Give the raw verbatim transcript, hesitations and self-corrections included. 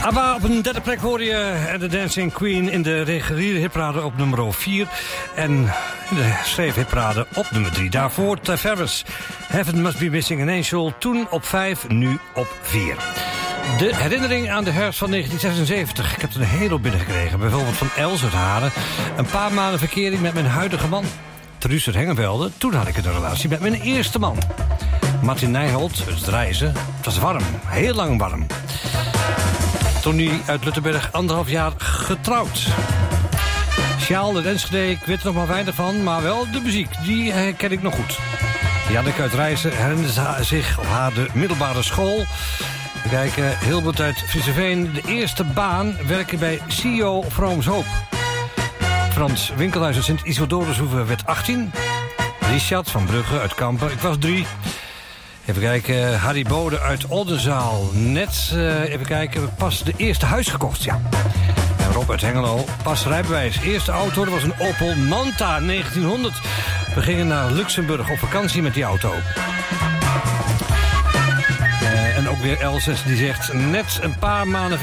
ABBA op een derde plek hoor je de Dancing Queen in de reguliere hitparade op nummer vier. En in de schreef hitparade op nummer drie. Daarvoor Tavares, Heaven Must Be Missing an Angel. Toen op vijf, nu op vier. De herinnering aan de herfst van negentien zesenzeventig. Ik heb er een hele hoop binnengekregen. Bijvoorbeeld van Els uit Haren. Een paar maanden verkering met mijn huidige man. Truus uit Hengenvelde. Toen had ik een relatie met mijn eerste man. Martin Nijholt uit Drijzen. Het was warm. Heel lang warm. Tony uit Luttenberg, anderhalf jaar getrouwd. Sjaal uit Enschede, ik weet er nog maar weinig van, maar wel de muziek, die eh, ken ik nog goed. Janneke uit Rijssen herinnerde zich of haar de middelbare school. We kijken, Hilbert uit Frieseveen, de eerste baan, werken bij C E O Vrooms Hoop. Frans Winkelhuis uit Sint-Isidorushoeve werd achttien. Richard van Brugge uit Kampen, ik was drie. Even kijken, Harry Bode uit Oldenzaal. Net, uh, even kijken, pas de eerste huis gekocht, ja. En Rob uit Hengelo, pas rijbewijs. Eerste auto, dat was een Opel Manta negentienhonderd. We gingen naar Luxemburg op vakantie met die auto. Uh, en ook weer Elses die zegt, net een paar maanden